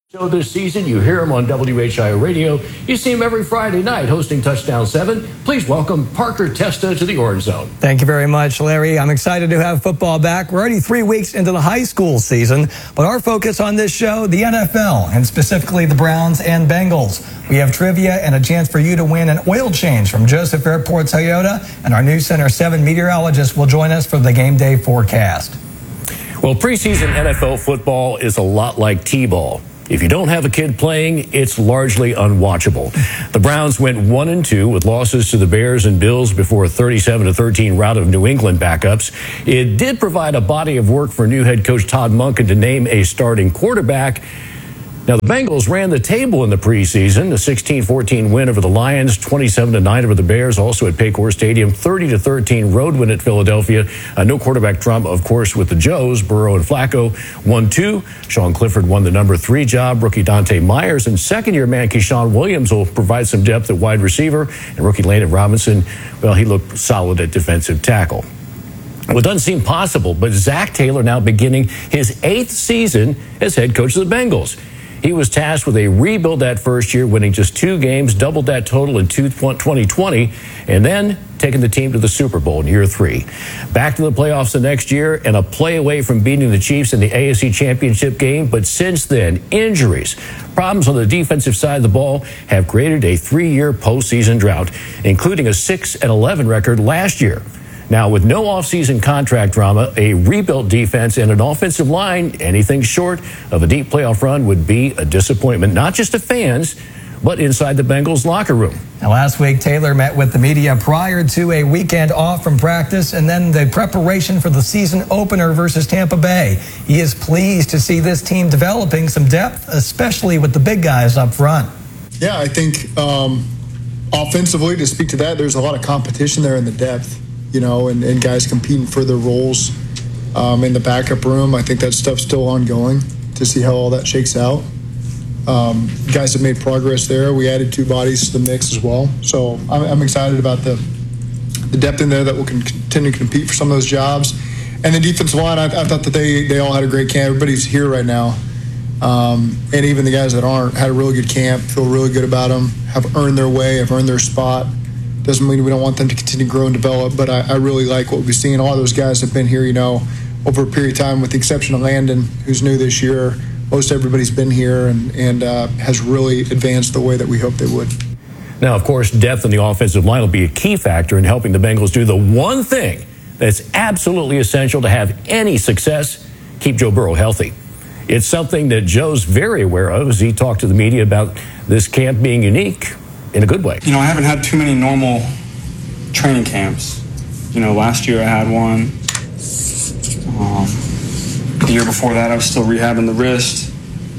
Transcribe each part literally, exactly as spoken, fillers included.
Show this season. You hear him on W H I O Radio. You see him every Friday night hosting Touchdown seven. Please welcome Parker Testa to the Orange Zone. Thank you very much, Larry. I'm excited to have football back. We're already three weeks into the high school season, but our focus on this show, the N F L, and specifically the Browns and Bengals. We have trivia and a chance for you to win an oil change from Joseph Airport Toyota, and our new Center seven meteorologist will join us for the game day forecast. Well, preseason N F L football is a lot like T-ball. If you don't have a kid playing, it's largely unwatchable. The Browns went one and two with losses to the Bears and Bills before a thirty-seven to thirteen rout of New England backups. It did provide a body of work for new head coach Todd Monken to name a starting quarterback. Now, the Bengals ran the table in the preseason, a sixteen fourteen win over the Lions, twenty-seven to nine over the Bears, also at Paycor Stadium, thirty to thirteen road win at Philadelphia. Uh, no quarterback drama, of course, with the Joes. Burrow and Flacco won two. Sean Clifford won the number three job. Rookie Dante Myers and second-year man Keyshawn Williams will provide some depth at wide receiver. And rookie Landon Robinson, well, he looked solid at defensive tackle. Well, it doesn't seem possible, but Zach Taylor now beginning his eighth season as head coach of the Bengals. He was tasked with a rebuild that first year, winning just two games, doubled that total in twenty twenty, and then taking the team to the Super Bowl in year three. Back to the playoffs the next year and a play away from beating the Chiefs in the A F C Championship game. But since then, injuries, problems on the defensive side of the ball have created a three-year postseason drought, including a six and eleven record last year. Now, with no offseason contract drama, a rebuilt defense, and an offensive line, anything short of a deep playoff run would be a disappointment, not just to fans, but inside the Bengals locker room. Now, last week, Taylor met with the media prior to a weekend off from practice and then the preparation for the season opener versus Tampa Bay. He is pleased to see this team developing some depth, especially with the big guys up front. Yeah, I think um, offensively, to speak to that, there's a lot of competition there in the depth. You know, and, and guys competing for their roles um, in the backup room. I think that stuff's still ongoing to see how all that shakes out. Um, guys have made progress there. We added two bodies to the mix as well. So I'm, I'm excited about the the depth in there that will continue to compete for some of those jobs. And the defensive line, I, I thought that they, they all had a great camp. Everybody's here right now. Um, and even the guys that aren't had a really good camp, feel really good about them, have earned their way, have earned their spot. Doesn't mean we don't want them to continue to grow and develop, but I, I really like what we've seen. All those guys have been here, you know, over a period of time, with the exception of Landon, who's new this year. Most everybody's been here and, and uh, has really advanced the way that we hoped they would. Now, of course, depth in the offensive line will be a key factor in helping the Bengals do the one thing that's absolutely essential to have any success: keep Joe Burrow healthy. It's something that Joe's very aware of as he talked to the media about this camp being unique in a good way. You know, I haven't had too many normal training camps. You know, last year I had one. Um, the year before that, I was still rehabbing the wrist.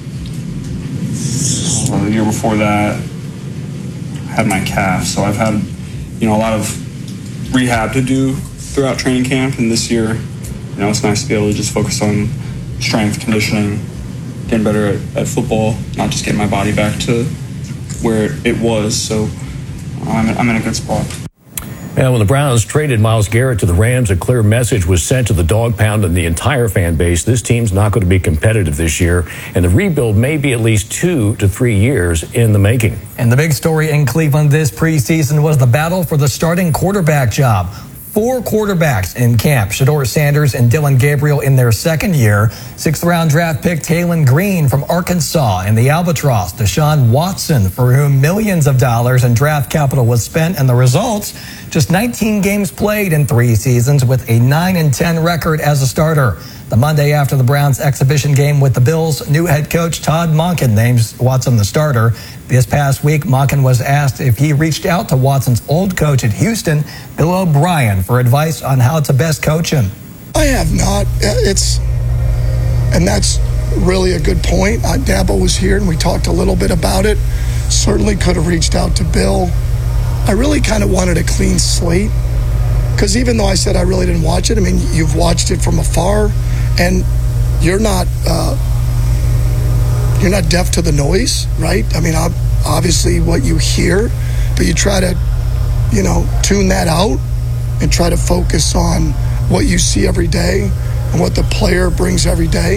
Uh, the year before that, I had my calf. So I've had, you know, a lot of rehab to do throughout training camp. And this year, you know, it's nice to be able to just focus on strength, conditioning, getting better at, at football, not just getting my body back to where it was. So I'm, I'm in a good spot. And when the Browns traded Myles Garrett to the Rams, a clear message was sent to the dog pound and the entire fan base. This team's not going to be competitive this year, and the rebuild may be at least two to three years in the making. And the big story in Cleveland this preseason was the battle for the starting quarterback job. Four quarterbacks in camp: Shedeur Sanders and Dylan Gabriel in their second year. Sixth round draft pick Taylon Green from Arkansas and the Albatross, Deshaun Watson, for whom millions of dollars in draft capital was spent, and the results: just nineteen games played in three seasons with a nine and ten record as a starter. The Monday after the Browns' exhibition game with the Bills, new head coach Todd Monken names Watson the starter. This past week, Monken was asked if he reached out to Watson's old coach at Houston, Bill O'Brien, for advice on how to best coach him. I have not. It's, and that's really a good point. Uh, Dabo was here and we talked a little bit about it. Certainly could have reached out to Bill. I really kind of wanted a clean slate, because even though I said I really didn't watch it, I mean, you've watched it from afar, and you're not uh, you're not deaf to the noise, right? I mean, obviously what you hear, but you try to, you know, tune that out and try to focus on what you see every day and what the player brings every day.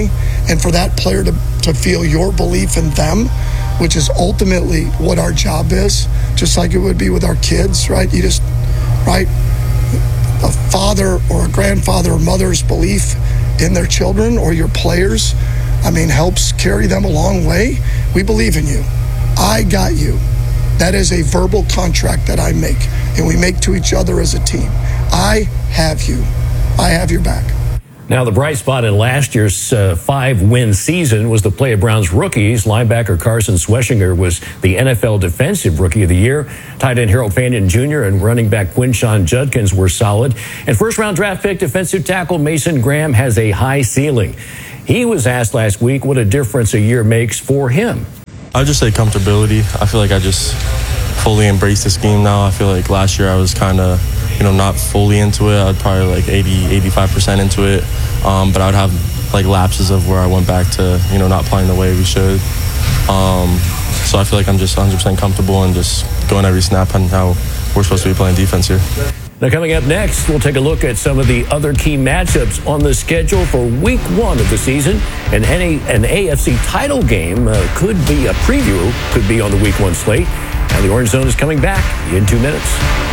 and for that player to, to feel your belief in them, which is ultimately what our job is, just like it would be with our kids, right? You just, right? A father or a grandfather or mother's belief in their children or your players, I mean, helps carry them a long way. We believe in you. I got you. That is a verbal contract that I make, and we make to each other as a team. I have you. I have your back. Now, the bright spot in last year's uh, five-win season was the play of Browns rookies. Linebacker Carson Sweshinger was the N F L Defensive Rookie of the Year. Tight end Harold Fanion Junior and running back Quinshon Judkins were solid. And first-round draft pick defensive tackle Mason Graham has a high ceiling. He was asked last week what a difference a year makes for him. I would just say comfortability. I feel like I just fully embrace the scheme now. I feel like last year I was kind of, you know, not fully into it. I'd probably like eighty, eighty-five percent into it. Um, but I would have like lapses of where I went back to, you know, not playing the way we should. Um, so I feel like I'm just one hundred percent comfortable and just going every snap on how we're supposed to be playing defense here. Now, coming up next, we'll take a look at some of the other key matchups on the schedule for week one of the season. And any, an A F C title game uh, could be a preview, could be on the week one slate. And the Orange Zone is coming back in two minutes.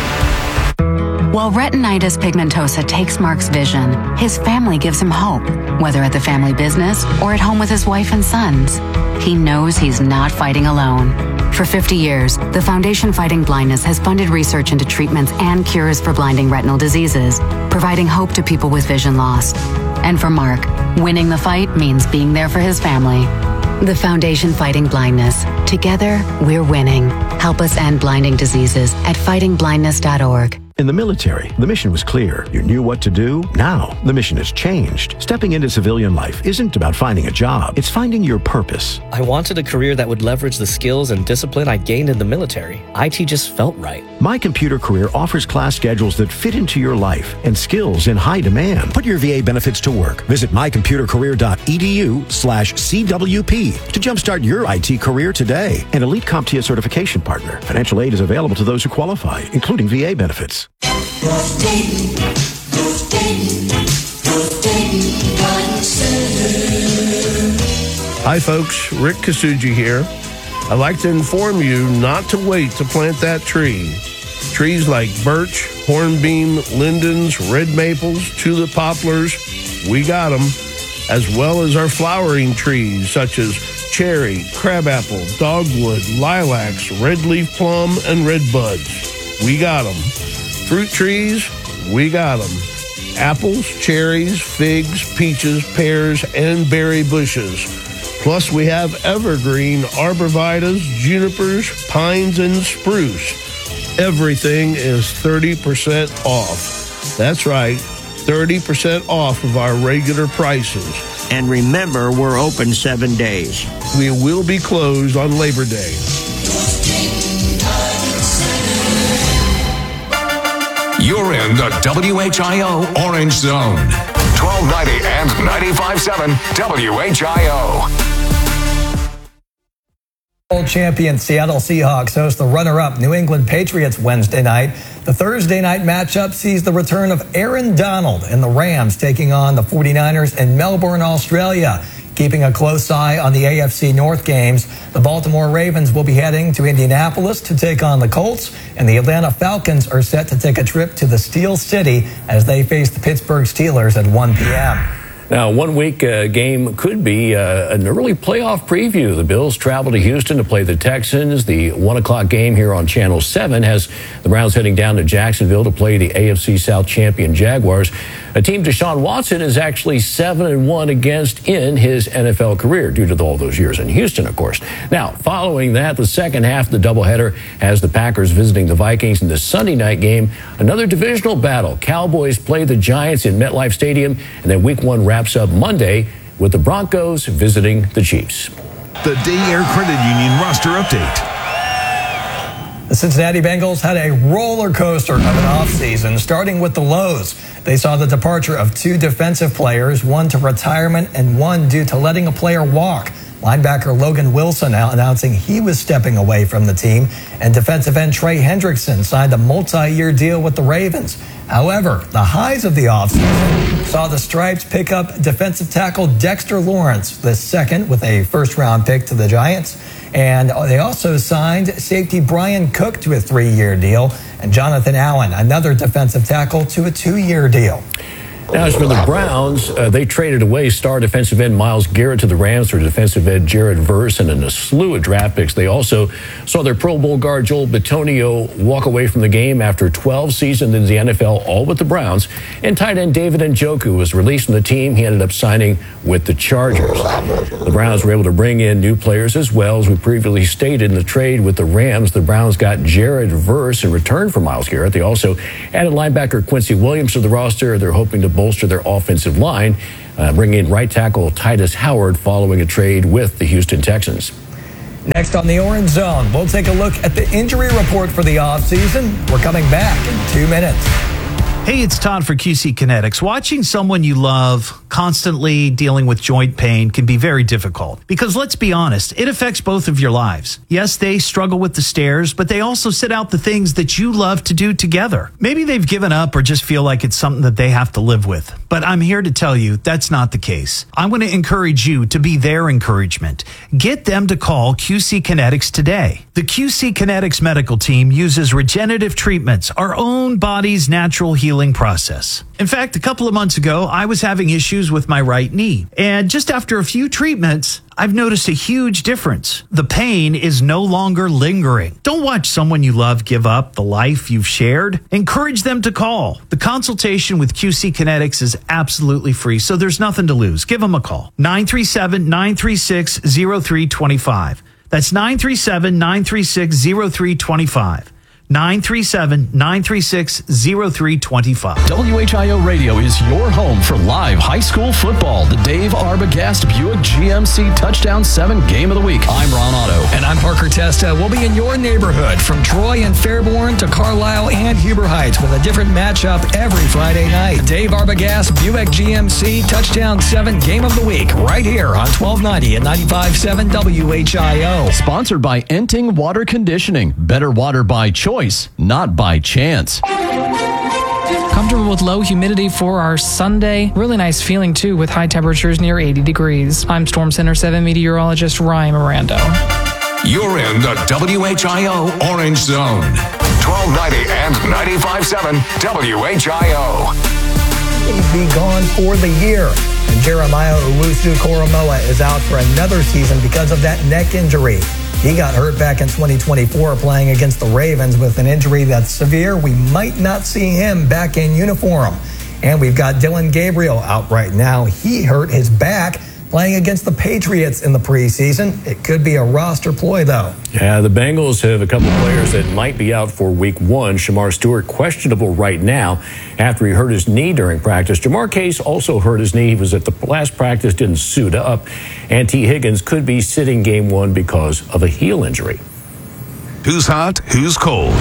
While retinitis pigmentosa takes Mark's vision, his family gives him hope, whether at the family business or at home with his wife and sons. He knows he's not fighting alone. For fifty years, the Foundation Fighting Blindness has funded research into treatments and cures for blinding retinal diseases, providing hope to people with vision loss. And for Mark, winning the fight means being there for his family. The Foundation Fighting Blindness. Together, we're winning. Help us end blinding diseases at fighting blindness dot org. In the military, the mission was clear. You knew what to do. Now, the mission has changed. Stepping into civilian life isn't about finding a job. It's finding your purpose. I wanted a career that would leverage the skills and discipline I gained in the military. I T just felt right. My Computer Career offers class schedules that fit into your life and skills in high demand. Put your V A benefits to work. Visit my computer career dot e d u slash C W P to jumpstart your I T career today. An Elite CompTIA certification partner. Financial aid is available to those who qualify, including V A benefits. North Dayton, North Dayton, North Dayton Garden Center. Hi folks, Rick Kasuji here. I'd like to inform you not to wait to plant that tree. Trees like birch, hornbeam, lindens, red maples, tulip poplars, we got them, as well as our flowering trees such as cherry, crabapple, dogwood, lilacs, red leaf plum, and red buds. We got them. Fruit trees, we got them. Apples, cherries, figs, peaches, pears, and berry bushes. Plus, we have evergreen arborvitaes, junipers, pines, and spruce. Everything is thirty percent off. That's right, thirty percent off of our regular prices. And remember, we're open seven days. We will be closed on Labor Day. You're in the W H I O Orange Zone. twelve ninety and ninety-five point seven W H I O. World champion Seattle Seahawks host the runner-up New England Patriots Wednesday night. The Thursday night matchup sees the return of Aaron Donald and the Rams taking on the forty-niners in Melbourne, Australia. Keeping a close eye on the A F C North games, the Baltimore Ravens will be heading to Indianapolis to take on the Colts, and the Atlanta Falcons are set to take a trip to the Steel City as they face the Pittsburgh Steelers at one p.m. Now, one week uh, game could be uh, an early playoff preview. The Bills travel to Houston to play the Texans. The one o'clock game here on Channel seven has the Browns heading down to Jacksonville to play the A F C South champion Jaguars, a team Deshaun Watson is actually seven and one against in his N F L career due to all those years in Houston, of course. Now, following that, the second half of the doubleheader has the Packers visiting the Vikings in the Sunday night game. Another divisional battle. Cowboys play the Giants in MetLife Stadium, and then week one wraps up Monday with the Broncos visiting the Chiefs. The Day Air Credit Union roster update. The Cincinnati Bengals had a roller coaster of an offseason, starting with the lows. They saw the departure of two defensive players, one to retirement and one due to letting a player walk. Linebacker Logan Wilson announcing he was stepping away from the team, and defensive end Trey Hendrickson signed a multi-year deal with the Ravens. However, the highs of the offseason saw the Stripes pick up defensive tackle Dexter Lawrence, the second with a first-round pick to the Giants. And they also signed safety Brian Cook to a three-year deal, and Jonathan Allen, another defensive tackle, to a two-year deal. Now, as for the Browns, uh, they traded away star defensive end Myles Garrett to the Rams for defensive end Jared Verse and in a slew of draft picks. They also saw their Pro Bowl guard Joel Bitonio walk away from the game after twelve seasons in the N F L, all with the Browns. And tight end David Njoku was released from the team. He ended up signing with the Chargers. The Browns were able to bring in new players as well. As we previously stated, in the trade with the Rams, the Browns got Jared Verse in return for Myles Garrett. They also added linebacker Quincy Williams to the roster. They're hoping to bolster their offensive line, uh, bring in right tackle Titus Howard following a trade with the Houston Texans. Next on the Orange Zone, we'll take a look at the injury report for the offseason. We're coming back in two minutes. Hey, it's Todd for Q C Kinetics. Watching someone you love constantly dealing with joint pain can be very difficult because, let's be honest, it affects both of your lives. Yes, they struggle with the stairs, but they also sit out the things that you love to do together. Maybe they've given up or just feel like it's something that they have to live with. But I'm here to tell you that's not the case. I'm going to encourage you to be their encouragement. Get them to call Q C Kinetics today. The Q C Kinetics medical team uses regenerative treatments, our own body's natural healing process. In fact, a couple of months ago, I was having issues with my right knee. And just after a few treatments, I've noticed a huge difference. The pain is no longer lingering. Don't watch someone you love give up the life you've shared. Encourage them to call. The consultation with Q C Kinetics is absolutely free, so there's nothing to lose. Give them a call. nine three seven, nine three six, zero three two five. That's nine three seven, nine three six, zero three two five. nine three seven, nine three six, zero three two five. W H I O Radio is your home for live high school football. The Dave Arbogast Buick G M C Touchdown seven Game of the Week. I'm Ron Otto. And I'm Parker Testa. We'll be in your neighborhood from Troy and Fairborn to Carlisle and Huber Heights with a different matchup every Friday night. Dave Arbogast Buick G M C Touchdown seven Game of the Week right here on twelve ninety and ninety-five point seven W H I O. Sponsored by Enting Water Conditioning. Better water by choice, not by chance. Comfortable with low humidity for our Sunday. Really nice feeling, too, with high temperatures near eighty degrees. I'm Storm Center seven meteorologist Ryan Miranda. You're in the W H I O Orange Zone. twelve ninety and ninety-five point seven W H I O. He'd be gone for the year. And Jeremiah Owusu-Koramoah is out for another season because of that neck injury. He got hurt back in twenty twenty-four playing against the Ravens with an injury that's severe. We might not see him back in uniform. And we've got Dylan Gabriel out right now. He hurt his back playing against the Patriots in the preseason. It could be a roster ploy, though. Yeah, the Bengals have a couple of players that might be out for week one. Shamar Stewart questionable right now after he hurt his knee during practice. Jamar Case also hurt his knee. He was at the last practice, didn't suit up. And T. Higgins could be sitting game one because of a heel injury. Who's hot? Who's cold?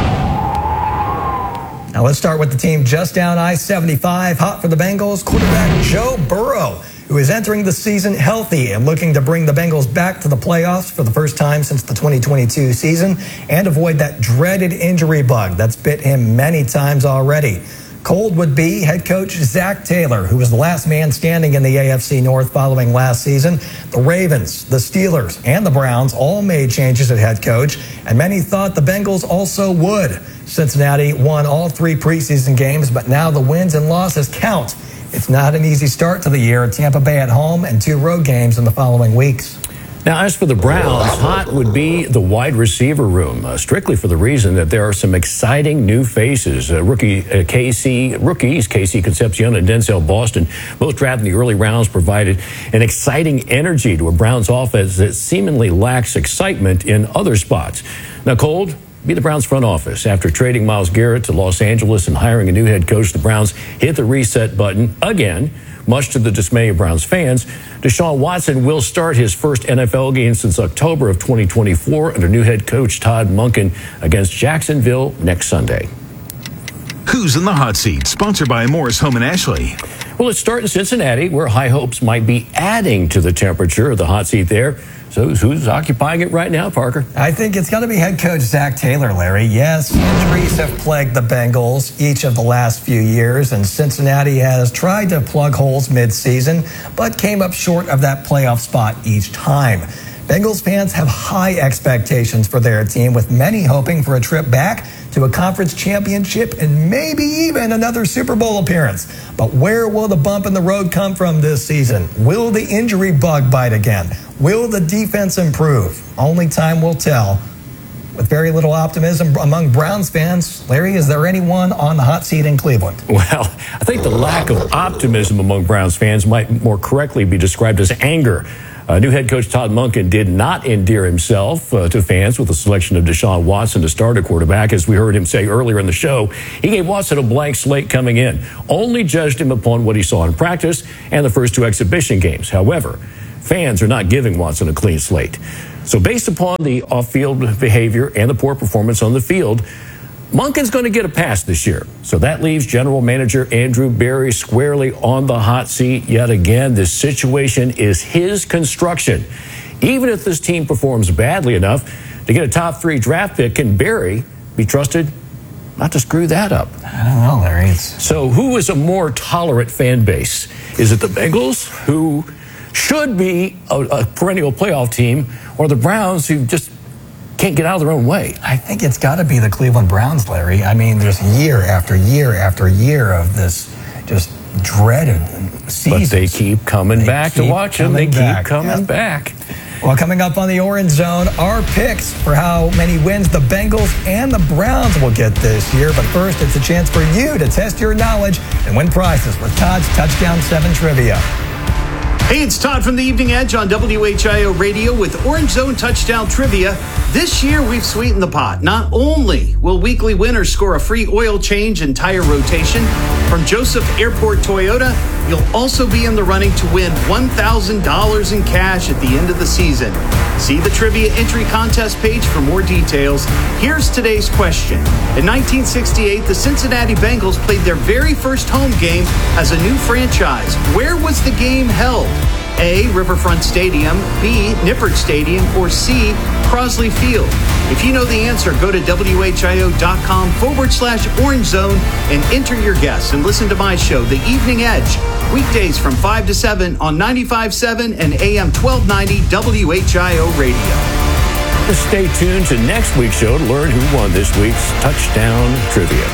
Now let's start with the team just down I seventy-five. Hot for the Bengals, quarterback Joe Burrow, who is entering the season healthy and looking to bring the Bengals back to the playoffs for the first time since the twenty twenty-two season and avoid that dreaded injury bug that's bit him many times already. Cold would be head coach Zach Taylor, who was the last man standing in the A F C North following last season. The Ravens, the Steelers, and the Browns all made changes at head coach, and many thought the Bengals also would. Cincinnati won all three preseason games, but now the wins and losses count. It's not an easy start to the year. Tampa Bay at home and two road games in the following weeks. Now, as for the Browns, hot would be the wide receiver room, uh, strictly for the reason that there are some exciting new faces. Uh, rookie uh, K C, rookies K C Concepcion and Denzel Boston, both drafted in the early rounds, provided an exciting energy to a Browns offense that seemingly lacks excitement in other spots. Now, Cold, be the Browns front office. After trading Myles Garrett to Los Angeles and hiring a new head coach, the Browns hit the reset button again, much to the dismay of Browns fans. Deshaun Watson will start his first N F L game since October of twenty twenty-four under new head coach Todd Monken against Jacksonville next Sunday. Who's in the hot seat? Sponsored by Morris Home in Ashley. Well, let's start in Cincinnati, where high hopes might be adding to the temperature of the hot seat there. So who's occupying it right now, Parker? I think it's got to be head coach Zach Taylor, Larry. Yes, injuries have plagued the Bengals each of the last few years, and Cincinnati has tried to plug holes midseason, but came up short of that playoff spot each time. Bengals fans have high expectations for their team, with many hoping for a trip back to a conference championship and maybe even another Super Bowl appearance. But where will the bump in the road come from this season? Will the injury bug bite again? Will the defense improve? Only time will tell. With very little optimism among Browns fans, Larry, is there anyone on the hot seat in Cleveland? Well, I think the lack of optimism among Browns fans might more correctly be described as anger. Uh, new head coach Todd Monken did not endear himself uh, to fans with the selection of Deshaun Watson to start a quarterback. As we heard him say earlier in the show, he gave Watson a blank slate coming in, only judged him upon what he saw in practice and the first two exhibition games. However, fans are not giving Watson a clean slate. So based upon the off-field behavior and the poor performance on the field, Monken's going to get a pass this year. So that leaves general manager Andrew Berry squarely on the hot seat yet again. This situation is his construction. Even if this team performs badly enough to get a top three draft pick, can Berry be trusted not to screw that up? I don't know, Larry. It's... So who is a more tolerant fan base? Is it the Bengals, who should be a, a perennial playoff team, or the Browns, who just can't get out of their own way? I think it's got to be the Cleveland Browns, Larry. I mean, there's year after year after year of this just dreaded season. But they keep coming they back keep to watch them. They back. keep coming yeah. back. Well, coming up on the Orange Zone, our picks for how many wins the Bengals and the Browns will get this year. But first, it's a chance for you to test your knowledge and win prizes with Todd's Touchdown seven Trivia. Hey, it's Todd from the Evening Edge on W H I O Radio with Orange Zone Touchdown Trivia. This year, we've sweetened the pot. Not only will weekly winners score a free oil change and tire rotation from Joseph Airport Toyota, you'll also be in the running to win one thousand dollars in cash at the end of the season. See the trivia entry contest page for more details. Here's today's question. In nineteen sixty-eight, the Cincinnati Bengals played their very first home game as a new franchise. Where was the game held? A, Riverfront Stadium, B, Nippert Stadium, or C, Crosley Field? If you know the answer, go to W H I O dot com forward slash Orange Zone and enter your guess and listen to my show, The Evening Edge, weekdays from five to seven on ninety-five point seven and A M twelve ninety W H I O Radio. Just stay tuned to next week's show to learn who won this week's Touchdown Trivia.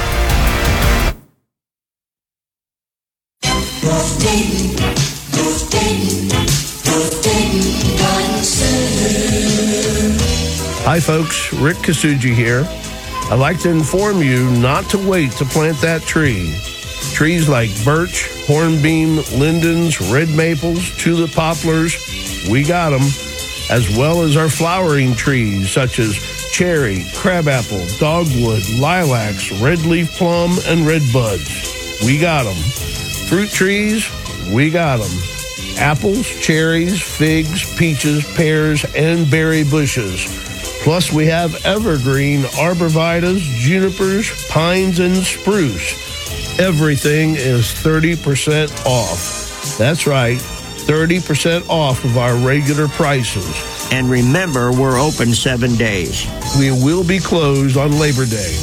Hi, folks. Rick Kasuji here. I'd like to inform you not to wait to plant that tree. Trees like birch, hornbeam, lindens, red maples, tulip poplars, we got them, as well as our flowering trees such as cherry, crabapple, dogwood, lilacs, red leaf plum, and red buds. We got them. Fruit trees, we got them. Apples, cherries, figs, peaches, pears, and berry bushes. Plus, we have evergreen arborvitaes, junipers, pines, and spruce. Everything is thirty percent off. That's right, thirty percent off of our regular prices. And remember, we're open seven days. We will be closed on Labor Day.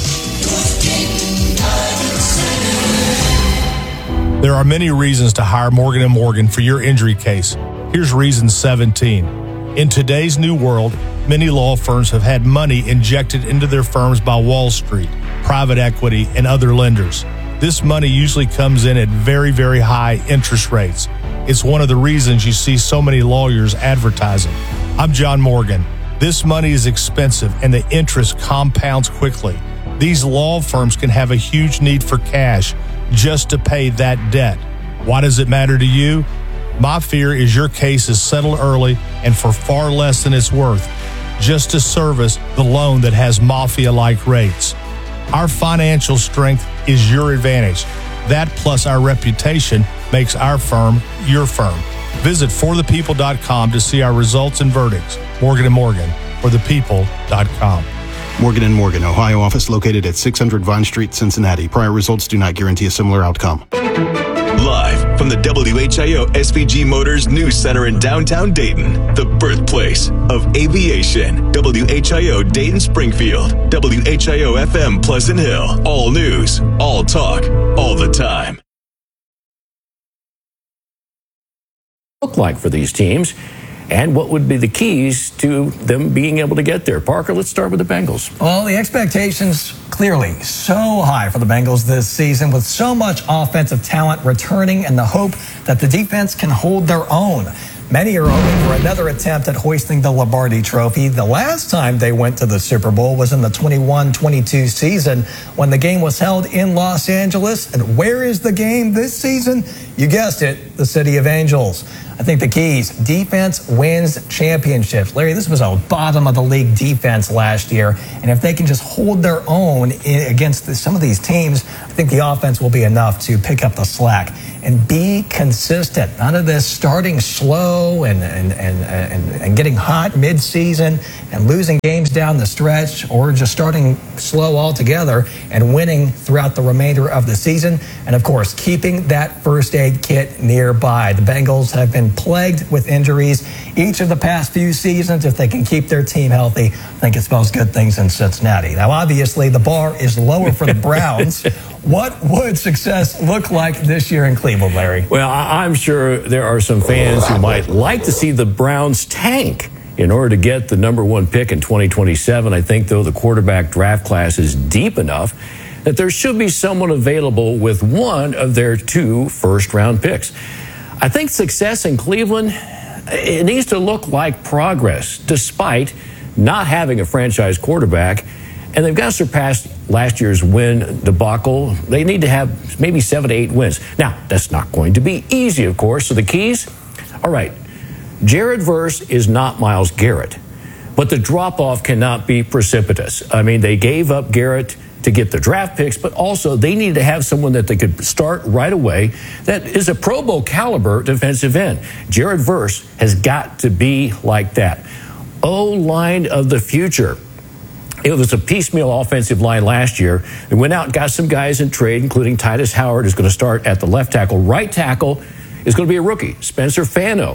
There are many reasons to hire Morgan and Morgan for your injury case. Here's reason seventeen. In today's new world, many law firms have had money injected into their firms by Wall Street, private equity, and other lenders. This money usually comes in at very, very high interest rates. It's one of the reasons you see so many lawyers advertising. I'm John Morgan. This money is expensive and the interest compounds quickly. These law firms can have a huge need for cash just to pay that debt. Why does it matter to you? My fear is your case is settled early and for far less than it's worth, just to service the loan that has mafia-like rates. Our financial strength is your advantage. That plus our reputation makes our firm your firm. Visit for the people dot com to see our results and verdicts. Morgan and Morgan, for the people dot com. Morgan and Morgan, Ohio office located at six hundred Vine Street, Cincinnati. Prior results do not guarantee a similar outcome. Live from from the W H I O S V G Motors News Center in downtown Dayton, the birthplace of aviation. W H I O Dayton Springfield, W H I O F M Pleasant Hill. All news, all talk, all the time. Look like for these teams, and what would be the keys to them being able to get there? Parker, let's start with the Bengals. Well, the expectations clearly so high for the Bengals this season, with so much offensive talent returning and the hope that the defense can hold their own. Many are hoping for another attempt at hoisting the Lombardi Trophy. The last time they went to the Super Bowl was in the twenty-one twenty-two season when the game was held in Los Angeles. And where is the game this season? You guessed it, the City of Angels. I think the keys, defense wins championships. Larry, this was a bottom of the league defense last year. And if they can just hold their own in, against the, some of these teams, I think the offense will be enough to pick up the slack and be consistent. None of this starting slow and, and, and, and, and getting hot mid-season and losing games down the stretch, or just starting slow altogether and winning throughout the remainder of the season. And, of course, keeping that first aid kit nearby. The Bengals have been plagued with injuries each of the past few seasons. If they can keep their team healthy, I think it spells good things in Cincinnati. Now, obviously, the bar is lower for the Browns. What would success look like this year in Cleveland, Larry? Well, I'm sure there are some fans who might like to see the Browns tank in order to get the number one pick in twenty twenty-seven. I think, though, the quarterback draft class is deep enough that there should be someone available with one of their two first-round picks. I think success in Cleveland, it needs to look like progress, despite not having a franchise quarterback. And they've got to surpass last year's win debacle. They need to have maybe seven to eight wins. Now, that's not going to be easy, of course. So the keys, all right, Jared Verse is not Myles Garrett, but the drop-off cannot be precipitous. I mean, they gave up Garrett to get the draft picks, but also they need to have someone that they could start right away that is a Pro Bowl caliber defensive end. Jared Verse has got to be like that. O-line of the future. It was a piecemeal offensive line last year. They went out and got some guys in trade, including Titus Howard, who's going to start at the left tackle. Right tackle is going to be a rookie, Spencer Fano.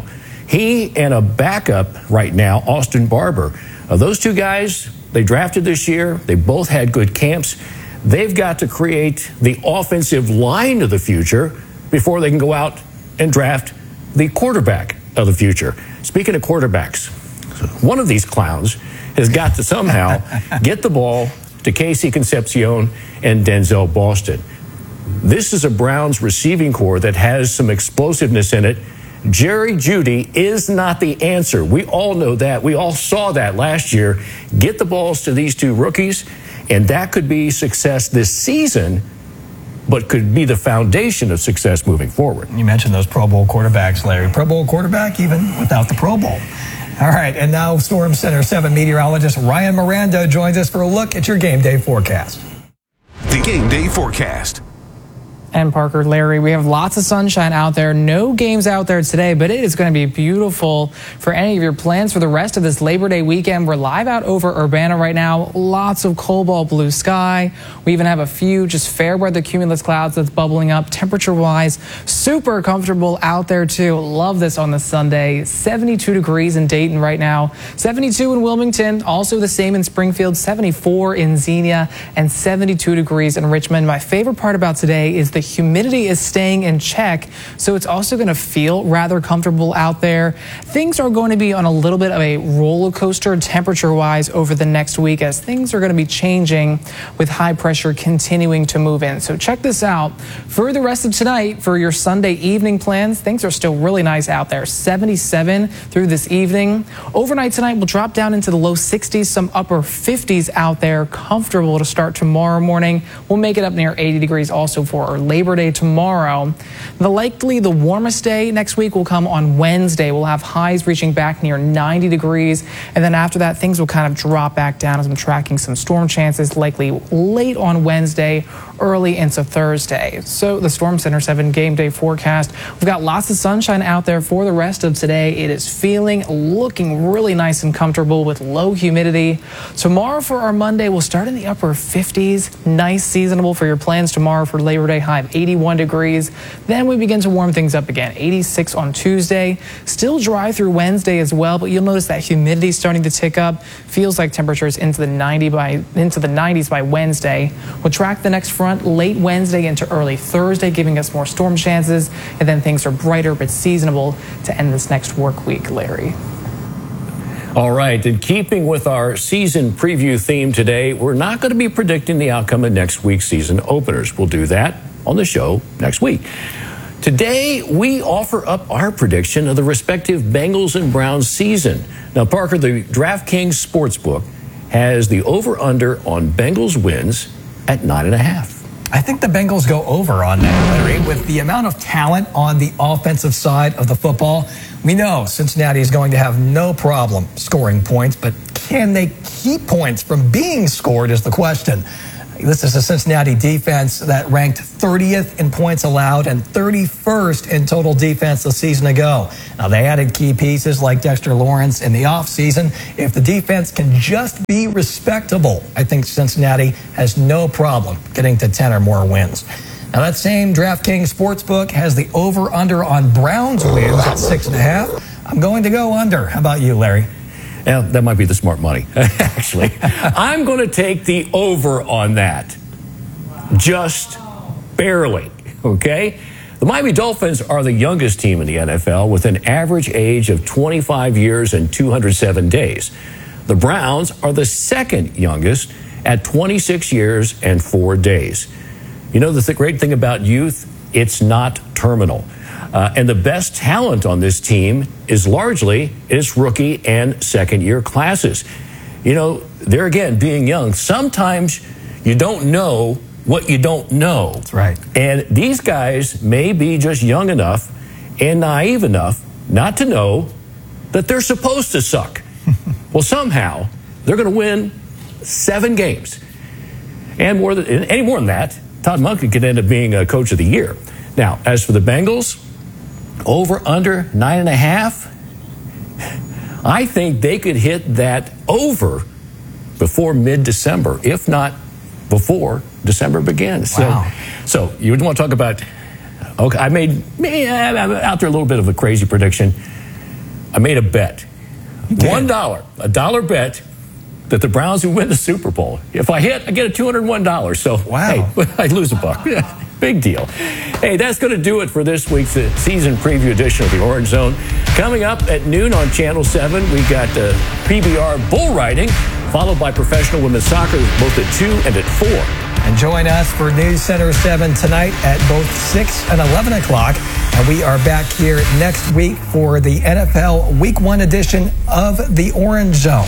He and a backup right now, Austin Barber. Uh, those two guys, they drafted this year. They both had good camps. They've got to create the offensive line of the future before they can go out and draft the quarterback of the future. Speaking of quarterbacks, one of these clowns has got to somehow get the ball to Casey Concepcion and Denzel Boston. This is a Browns receiving core that has some explosiveness in it. Jerry Jeudy is not the answer. We all know that. We all saw that last year. Get the balls to these two rookies, and that could be success this season, but could be the foundation of success moving forward. You mentioned those Pro Bowl quarterbacks, Larry. Pro Bowl quarterback even without the Pro Bowl. All right, and now Storm Center seven meteorologist Ryan Miranda joins us for a look at your game day forecast. The game day forecast. And Parker, Larry, we have lots of sunshine out there. No games out there today, but it is going to be beautiful for any of your plans for the rest of this Labor Day weekend. We're live out over Urbana right now. Lots of cobalt blue sky. We even have a few just fair weather cumulus clouds that's bubbling up. Temperature-wise, super comfortable out there, too. Love this on this Sunday. seventy-two degrees in Dayton right now. seventy-two in Wilmington. Also the same in Springfield. seventy-four in Xenia. And seventy-two degrees in Richmond. My favorite part about today is the humidity is staying in check, so it's also going to feel rather comfortable out there. Things are going to be on a little bit of a roller coaster temperature-wise over the next week, as things are going to be changing with high pressure continuing to move in. So check this out. For the rest of tonight, for your Sunday evening plans, things are still really nice out there. seventy-seven through this evening. Overnight tonight will drop down into the low sixties, some upper fifties out there. Comfortable to start tomorrow morning. We'll make it up near eighty degrees also for our Labor Day tomorrow. The likely the warmest day next week will come on Wednesday. We'll have highs reaching back near ninety degrees, and then after that things will kind of drop back down as I'm tracking some storm chances likely late on Wednesday, early into Thursday. So the Storm Center seven game day forecast, we've got lots of sunshine out there for the rest of today. It is feeling, looking really nice and comfortable with low humidity. Tomorrow for our Monday, we'll start in the upper fifties. Nice seasonable for your plans tomorrow for Labor Day high. high of eighty-one degrees. Then we begin to warm things up again. eighty-six on Tuesday. Still dry through Wednesday as well, but you'll notice that humidity starting to tick up. Feels like temperatures into the ninety by into the nineties by Wednesday. We'll track the next front late Wednesday into early Thursday, giving us more storm chances, and then things are brighter but seasonable to end this next work week, Larry. All right, in keeping with our season preview theme today, we're not going to be predicting the outcome of next week's season openers. We'll do that on the show next week. Today, we offer up our prediction of the respective Bengals and Browns season. Now, Parker, the DraftKings Sportsbook has the over-under on Bengals wins at nine and a half. I think the Bengals go over on that, Larry. With the amount of talent on the offensive side of the football, we know Cincinnati is going to have no problem scoring points, but can they keep points from being scored is the question. This is a Cincinnati defense that ranked thirtieth in points allowed and thirty-first in total defense a season ago. Now, they added key pieces like Dexter Lawrence in the offseason. If the defense can just be respectable, I think Cincinnati has no problem getting to ten or more wins. Now, that same DraftKings Sportsbook has the over-under on Browns wins at six and a half. I'm going to go under. How about you, Larry? Yeah, that might be the smart money, actually. I'm going to take the over on that. Just barely, okay? The Miami Dolphins are the youngest team in the N F L with an average age of twenty-five years and two hundred seven days. The Browns are the second youngest at twenty-six years and four days. You know the th- great thing about youth? It's not terminal. Uh, and the best talent on this team is largely its rookie and second year classes. You know, there again, being young, sometimes you don't know what you don't know. That's right. And these guys may be just young enough and naive enough not to know that they're supposed to suck. Well, somehow they're going to win seven games. And more than any more than that, Todd Monken could end up being a coach of the year. Now, as for the Bengals, over, under, nine and a half. I think they could hit that over before mid-December, if not before December begins. Wow. So, so you would want to talk about, okay, I made, I'm out there a little bit of a crazy prediction. I made a bet. One dollar, a dollar bet that the Browns would win the Super Bowl. If I hit, I get a two hundred one dollars. So, wow. Hey, I lose a buck. Big deal. Hey, that's going to do it for this week's season preview edition of the Orange Zone. Coming up at noon on Channel seven, we got uh, P B R bull riding, followed by professional women's soccer, both at two and at four. And join us for News Center seven tonight at both six and eleven o'clock. And we are back here next week for the N F L Week one edition of the Orange Zone.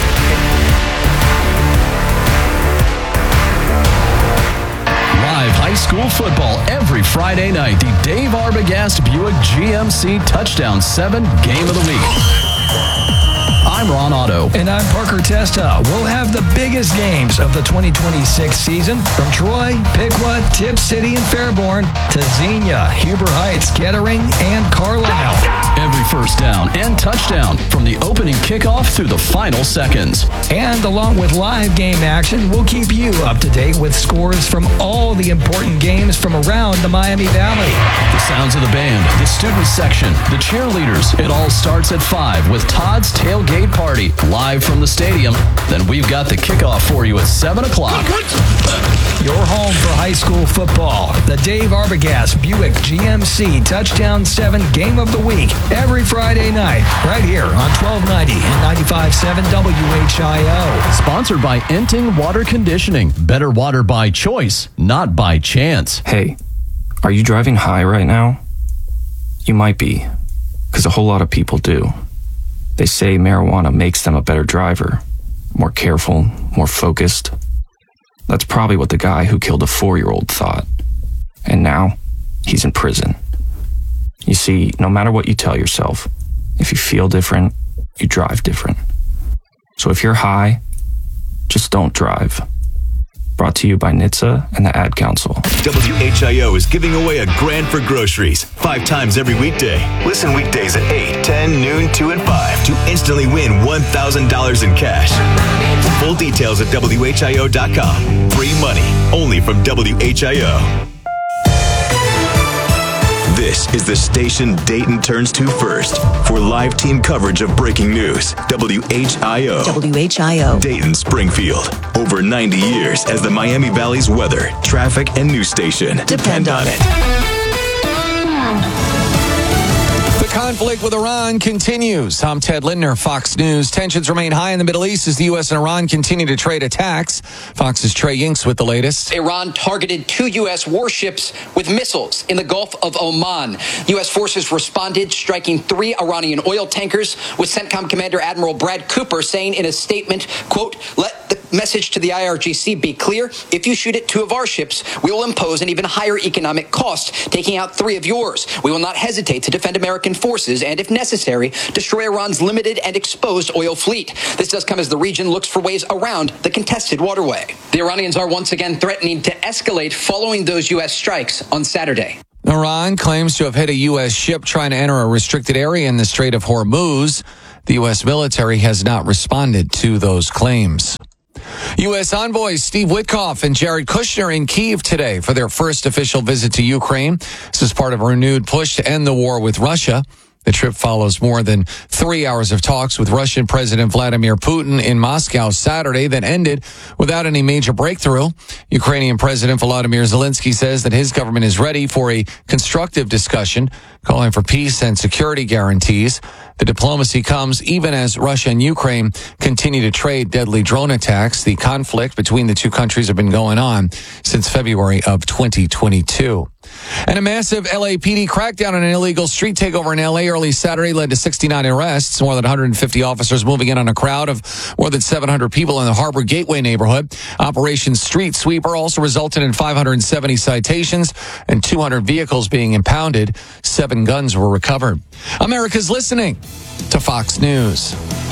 High school football every Friday night. The Dave Arbogast Buick G M C Touchdown seven Game of the Week. I'm Ron Otto. And I'm Parker Testa. We'll have the biggest games of the twenty twenty-six season from Troy, Piqua, Tip City, and Fairborn to Xenia, Huber Heights, Kettering, and Carlisle. Every first down and touchdown from the opening kickoff through the final seconds. And along with live game action, we'll keep you up to date with scores from all the important games from around the Miami Valley. The sounds of the band, the student section, the cheerleaders. It all starts at five with Todd's Tailgate Party live from the stadium. Then we've got the kickoff for you at seven o'clock. Your home for high school football. The Dave Arbogast Buick G M C Touchdown seven Game of the Week. Every Friday night, right here on twelve ninety and ninety-five point seven W H I O. Sponsored by Enting Water Conditioning. Better water by choice, not by chance. Hey, are you driving high right now? You might be, because a whole lot of people do. They say marijuana makes them a better driver, more careful, more focused. That's probably what the guy who killed a four-year-old thought. And now, he's in prison. You see, no matter what you tell yourself, if you feel different, you drive different. So if you're high, just don't drive. Brought to you by N H T S A and the Ad Council. W H I O is giving away a grand for groceries five times every weekday. Listen weekdays at eight, ten, noon, two, and five to instantly win one thousand dollars in cash. Full details at W H I O dot com. Free money only from W H I O. This is the station Dayton turns to first for live team coverage of breaking news. W H I O. W H I O. Dayton Springfield. Over ninety years as the Miami Valley's weather, traffic, and news station. Depend on it. The conflict with Iran continues. I'm Ted Lindner, Fox News. Tensions remain high in the Middle East as the U S and Iran continue to trade attacks. Fox's Trey Yinks with the latest. Iran targeted two U S warships with missiles in the Gulf of Oman. U S forces responded, striking three Iranian oil tankers, with CENTCOM Commander Admiral Brad Cooper saying in a statement, quote, "Let the message to the I R G C be clear. If you shoot at two of our ships, we will impose an even higher economic cost, taking out three of yours. We will not hesitate to defend American forces and, if necessary, destroy Iran's limited and exposed oil fleet." This does come as the region looks for ways around the contested waterway. The Iranians are once again threatening to escalate following those U S strikes on Saturday. Iran claims to have hit a U S ship trying to enter a restricted area in the Strait of Hormuz. The U S military has not responded to those claims. U S envoys Steve Witkoff and Jared Kushner in Kyiv today for their first official visit to Ukraine. This is part of a renewed push to end the war with Russia. The trip follows more than three hours of talks with Russian President Vladimir Putin in Moscow Saturday that ended without any major breakthrough. Ukrainian President Volodymyr Zelensky says that his government is ready for a constructive discussion, calling for peace and security guarantees. The diplomacy comes even as Russia and Ukraine continue to trade deadly drone attacks. The conflict between the two countries have been going on since February of twenty twenty-two. And a massive L A P D crackdown on an illegal street takeover in L A early Saturday led to sixty-nine arrests. More than one hundred fifty officers moving in on a crowd of more than seven hundred people in the Harbor Gateway neighborhood. Operation Street Sweeper also resulted in five hundred seventy citations and two hundred vehicles being impounded. Seven guns were recovered. America's listening to Fox News.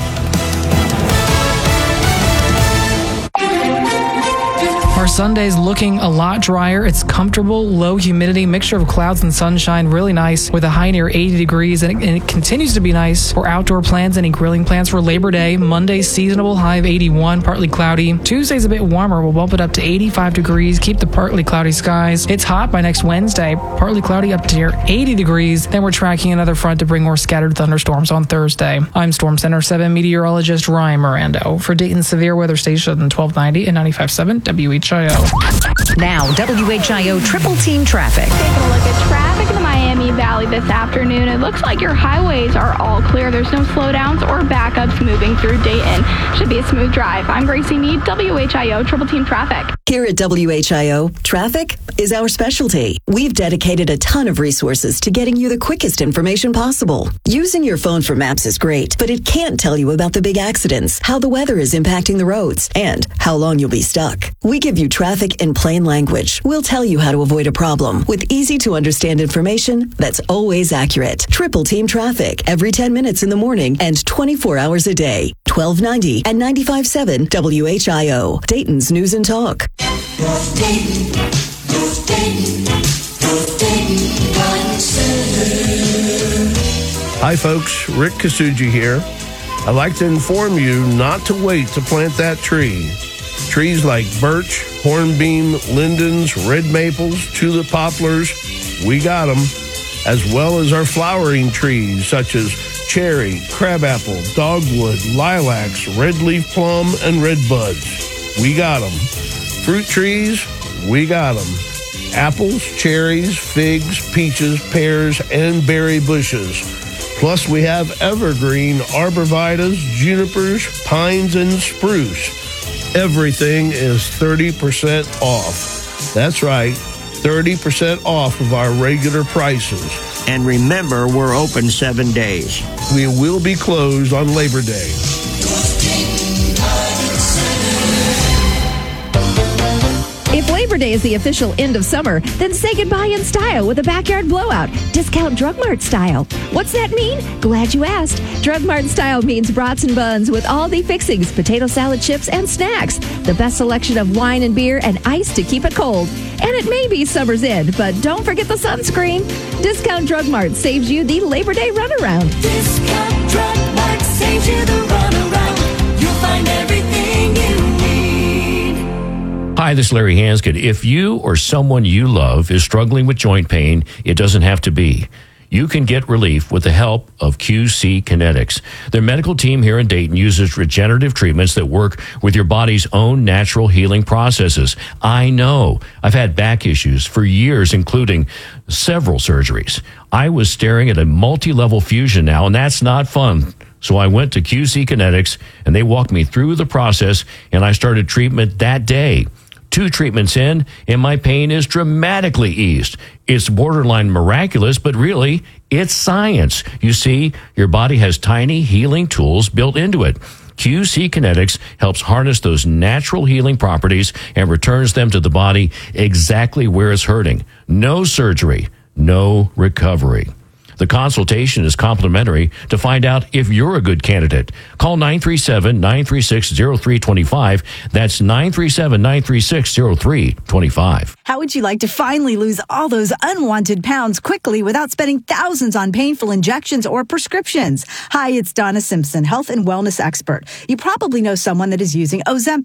Our Sunday's looking a lot drier. It's comfortable, low humidity, mixture of clouds and sunshine, really nice with a high near eighty degrees, and it, and it continues to be nice for outdoor plans. Any grilling plans for Labor Day. Monday, seasonable, high of eighty-one, partly cloudy. Tuesday's a bit warmer. We'll bump it up to eighty-five degrees, keep the partly cloudy skies. It's hot by next Wednesday, partly cloudy up to near eighty degrees. Then we're tracking another front to bring more scattered thunderstorms on Thursday. I'm Storm Center seven meteorologist Ryan Mirando for Dayton Severe Weather Station twelve ninety and ninety-five point seven W H I O. Now, W H I O Triple Team Traffic. Taking a look at traffic in the Miami Valley this afternoon. It looks like your highways are all clear. There's no slowdowns or backups moving through Dayton. Should be a smooth drive. I'm Gracie Meade, W H I O Triple Team Traffic. Here at W H I O, traffic is our specialty. We've dedicated a ton of resources to getting you the quickest information possible. Using your phone for maps is great, but it can't tell you about the big accidents, how the weather is impacting the roads, and how long you'll be stuck. We give you traffic in plain language. We'll tell you how to avoid a problem with easy to understand information that's always accurate. Triple Team Traffic every ten minutes in the morning and twenty-four hours a day. twelve ninety and ninety-five point seven W H I O, Dayton's News and Talk. North Dayton, North Dayton, North Dayton Concern. Hi, folks. Rick Kasuji here. I'd like to inform you not to wait to plant that tree. Trees like birch, hornbeam, lindens, red maples, tulip poplars, we got them, as well as our flowering trees such as cherry, crabapple, dogwood, lilacs, red leaf plum, and red buds. We got them. Fruit trees, we got them. Apples, cherries, figs, peaches, pears, and berry bushes. Plus, we have evergreen arborvitaes, junipers, pines, and spruce. Everything is thirty percent off. That's right, thirty percent off of our regular prices. And remember, we're open seven days. We will be closed on Labor Day. If Labor Day is the official end of summer, then say goodbye in style with a backyard blowout. Discount Drug Mart style. What's that mean? Glad you asked. Drug Mart style means brats and buns with all the fixings, potato salad chips, and snacks. The best selection of wine and beer and ice to keep it cold. And it may be summer's end, but don't forget the sunscreen. Discount Drug Mart saves you the Labor Day runaround. Discount Drug Mart saves you the runaround. You'll find everything you need. Hi, this is Larry Hanscott. If you or someone you love is struggling with joint pain, it doesn't have to be. You can get relief with the help of Q C Kinetics. Their medical team here in Dayton uses regenerative treatments that work with your body's own natural healing processes. I know. I've had back issues for years, including several surgeries. I was staring at a multi-level fusion now, and that's not fun. So I went to Q C Kinetics, and they walked me through the process, and I started treatment that day. Two treatments in, and my pain is dramatically eased. It's borderline miraculous, but really, it's science. You see, your body has tiny healing tools built into it. Q C Kinetics helps harness those natural healing properties and returns them to the body exactly where it's hurting. No surgery, no recovery. The consultation is complimentary. To find out if you're a good candidate, call nine three seven, nine three six, zero three two five. That's nine three seven, nine three six, zero three two five. How would you like to finally lose all those unwanted pounds quickly without spending thousands on painful injections or prescriptions? Hi, it's Donna Simpson, health and wellness expert. You probably know someone that is using Ozempic.